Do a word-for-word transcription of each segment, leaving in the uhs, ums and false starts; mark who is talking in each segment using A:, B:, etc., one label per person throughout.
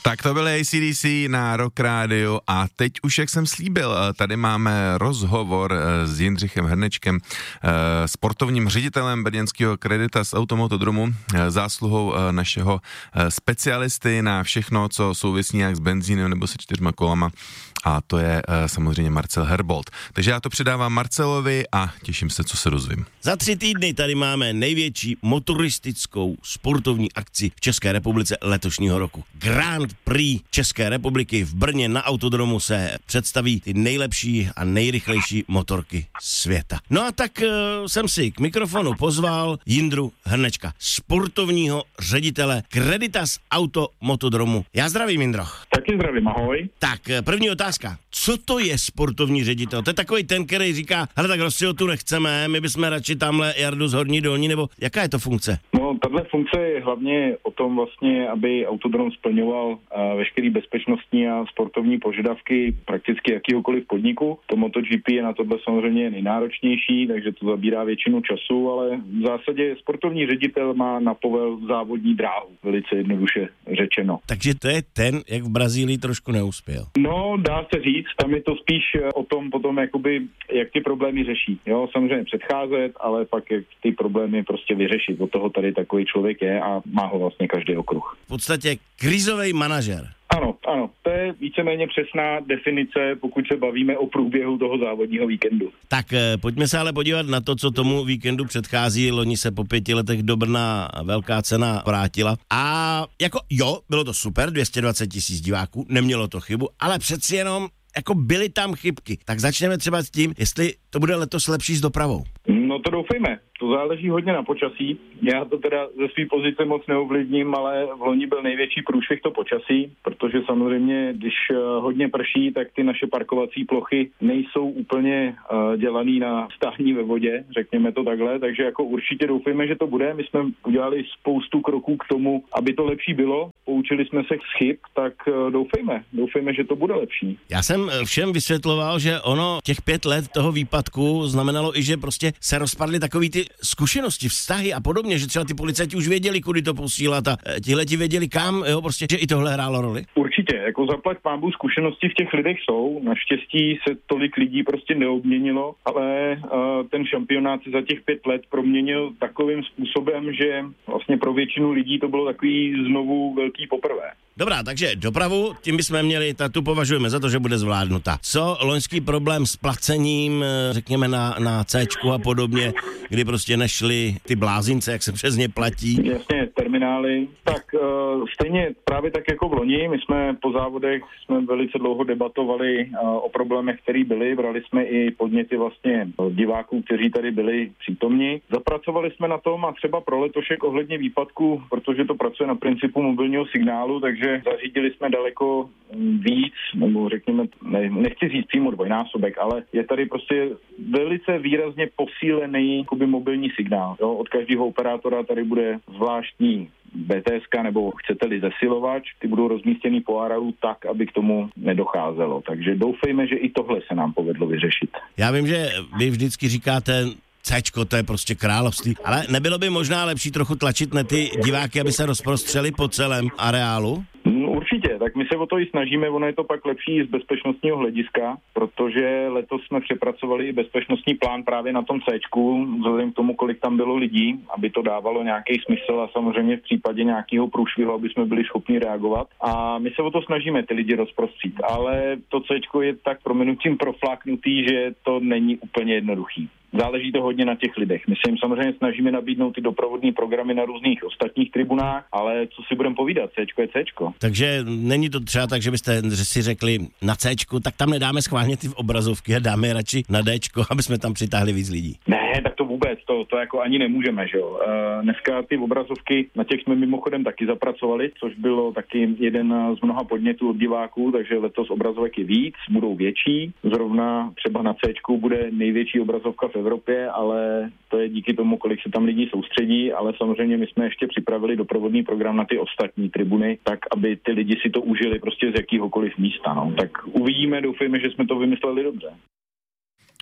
A: Tak to byly A C D C na Rock Radio a teď už, jak jsem slíbil, tady máme rozhovor s Jindřichem Hrnečkem, sportovním ředitelem brněnského Creditas Automotodromu, zásluhou našeho specialisty na všechno, co souvisí nějak s benzínem nebo se čtyřma kolama, a to je samozřejmě Marcel Herbold. Takže já to předávám Marcelovi a těším se, co se dozvím.
B: Za tři týdny tady máme největší motoristickou sportovní akci v České republice letošního roku. Grand Prix České republiky v Brně na Autodromu se představí ty nejlepší a nejrychlejší motorky světa. No a tak uh, jsem si k mikrofonu pozval Jindru Hrnečka, sportovního ředitele Creditas Automotodromu. Já zdravím, Jindro.
C: Taky zdravím, ahoj.
B: Tak, první otázka. Co to je sportovní ředitel? To je takový ten, který říká, hele, tak rozsiho tu nechceme, my bychom radši tamhle jardu z horní dolní, nebo jaká je to funkce?
C: No, tahle funkce je hlavně o tom vlastně, aby autodrom splňoval uh, veškerý bezpečnostní a sportovní požadavky prakticky jakýhokoliv podniku. To MotoGP je na tohle samozřejmě nejnáročnější, takže to zabírá většinu času, ale v zásadě sportovní ředitel má na povel závodní dráhu, velice jednoduše řečeno.
B: Takže to je ten, jak v Brazílii trošku neuspěl.
C: No, dá se říct, tam je to spíš o tom potom, jakoby, jak ty problémy řeší. Jo, samozřejmě předcházet, ale pak jak ty problémy prostě vyřešit. Od toho tady takový člověk je a má ho vlastně každý okruh.
B: V podstatě krizový manažer.
C: Ano, ano, to je víceméně přesná definice, pokud se bavíme o průběhu toho závodního víkendu.
B: Tak eh, pojďme se ale podívat na to, co tomu víkendu předchází. Loni se po pěti letech do Brna velká cena vrátila. A jako jo, bylo to super, dvě stě dvacet tisíc diváků, nemělo to chybu, ale přeci jenom jako byly tam chybky. Tak začneme třeba s tím, jestli to bude letos lepší s dopravou.
C: No to doufejme. To záleží hodně na počasí. Já to teda ze své pozice moc neovlivním, ale v loni byl největší průšvih to počasí, protože samozřejmě, když hodně prší, tak ty naše parkovací plochy nejsou úplně uh, dělaný na stání ve vodě, řekněme to takhle, takže jako určitě doufejme, že to bude. My jsme udělali spoustu kroků k tomu, aby to lepší bylo. Poučili jsme se z chyb, tak uh, doufejme. Doufejme, že to bude lepší.
B: Já jsem všem vysvětloval, že ono těch pět let toho výpadku znamenalo i, že prostě se rozpadly takový ty zkušenosti, vztahy a podobně, že třeba ty policajti už věděli, kudy to posílat a tihleti věděli kam, jo, prostě, že i tohle hrálo roli?
C: Určitě, jako zaplať pánbůh, zkušenosti v těch lidech jsou, naštěstí se tolik lidí prostě neobměnilo, ale uh, ten šampionát se za těch pět let proměnil takovým způsobem, že vlastně pro většinu lidí to bylo takový znovu velký poprvé.
B: Dobrá, takže dopravu, tím bychom měli, ta tu považujeme za to, že bude zvládnuta. Co loňský problém s placením, řekněme na, na Cčku a podobně, kdy prostě nešly ty blázince, jak se přes ně platí?
C: Jasně, terminály. Tak uh, stejně právě tak jako v loni, my jsme po závodech jsme velice dlouho debatovali uh, o problémech, které byly, brali jsme i podněty vlastně diváků, kteří tady byli přítomni. Zapracovali jsme na tom a třeba pro letošek ohledně výpadku, protože to pracuje na principu mobilního signálu, takže zařídili jsme daleko víc, nebo řekněme, ne, nechci říct přímo dvojnásobek, ale je tady prostě velice výrazně posílený jakoby mobilní signál. Jo? Od každého operátora tady bude zvláštní bé té eska nebo chcete-li zesilovač, ty budou rozmístěný po areálu tak, aby k tomu nedocházelo. Takže doufejme, že i tohle se nám povedlo vyřešit.
B: Já vím, že vy vždycky říkáte, Cčko, to je prostě království. Ale nebylo by možná lepší trochu tlačit na ty diváky, aby se rozprostřeli po celém areálu?
C: No, určitě, tak my se o to i snažíme, ono je to pak lepší z bezpečnostního hlediska, protože letos jsme přepracovali i bezpečnostní plán právě na tom Cčku, vzhledem k tomu, kolik tam bylo lidí, aby to dávalo nějaký smysl a samozřejmě v případě nějakého průšvihu, aby jsme byli schopni reagovat. A my se o to snažíme ty lidi rozprostřít, ale to Cčko je tak prominutím profláknutý, že to není úplně jednoduchý. Záleží to hodně na těch lidech. My se jim samozřejmě snažíme nabídnout ty doprovodní programy na různých ostatních tribunách, ale co si budeme povídat, Cčko je Cčko.
B: Takže není to třeba tak, že byste si řekli na Cčku, tak tam nedáme schválně ty obrazovky a dáme radši na Dčko, aby jsme tam přitáhli víc lidí.
C: Ne, tak to vůbec, to, to jako ani nemůžeme, že jo. E, dneska ty obrazovky, na těch jsme mimochodem taky zapracovali, což bylo taky jeden z mnoha podnětů od diváků, takže letos obrazovek je víc, budou větší. Zrovna třeba na Cčku bude největší obrazovka v Evropě, ale to je díky tomu, kolik se tam lidí soustředí, ale samozřejmě my jsme ještě připravili doprovodný program na ty ostatní tribuny, tak aby ty lidi si to užili prostě z jakýhokoliv místa, no. Tak uvidíme, doufejme, že jsme to vymysleli dobře.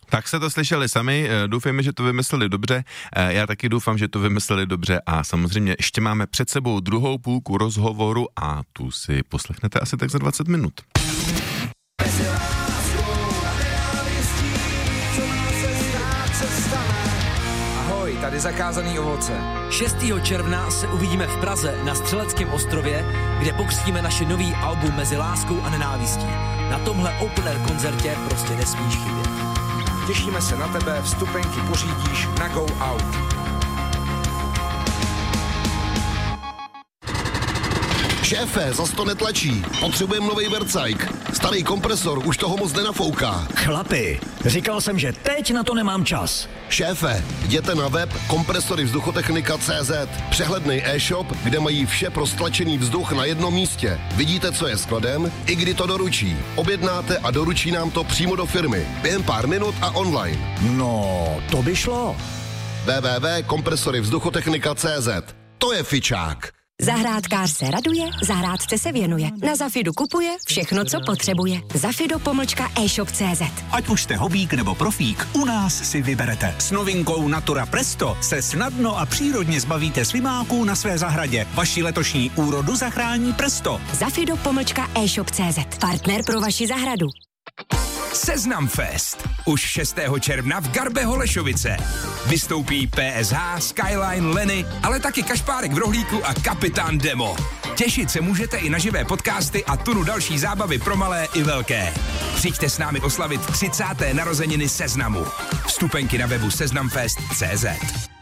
A: Tak se to slyšeli sami, doufejme, že to vymysleli dobře, já taky doufám, že to vymysleli dobře a samozřejmě ještě máme před sebou druhou půlku rozhovoru a tu si poslechnete asi tak za dvacet minut.
D: Ahoj, tady Zakázaný ovoce.
E: šestého června se uvidíme v Praze na Střeleckém ostrově, kde pokřtíme naše nový album Mezi láskou a nenávistí. Na tomhle open air koncertě prostě nesmíš chybět.
D: Těšíme se na tebe, vstupenky pořídíš na Go Out.
F: Šéfe, zas to netlačí. Potřebujeme novej vercajk. Starý kompresor už toho moc nenafouká.
G: Chlapi, říkal jsem, že teď na to nemám čas.
F: Šéfe, jděte na web kompresory vzduchotechnika tečka cé zet. Přehledný e-shop, kde mají vše pro stlačený vzduch na jednom místě. Vidíte, co je skladem, i kdy to doručí. Objednáte a doručí nám to přímo do firmy. Během pár minut a online.
G: No, to by šlo.
F: w w w tečka kompresory vzduchotechnika tečka cé zet. To je fičák.
H: Zahrádkář se raduje, zahrádce se věnuje. Na Zafidu kupuje všechno, co potřebuje. Zafido pomlčka e-shop tečka cé zet.
I: Ať už jste hobík nebo profík, u nás si vyberete. S novinkou Natura Presto se snadno a přírodně zbavíte slimáků na své zahradě. Vaši letošní úrodu zachrání Presto.
H: Zafido pomlčka e-shop tečka cé zet. Partner pro vaši zahradu.
J: Seznam Fest. Už šestého června v Garbe Holešovice. Vystoupí P S H, Skyline, Lenny, ale taky Kašpárek v rohlíku a Kapitán Demo. Těšit se můžete i na živé podcasty a tunu další zábavy pro malé i velké. Přijďte s námi oslavit třicáté narozeniny Seznamu. Vstupenky na webu seznamfest tečka cé zet.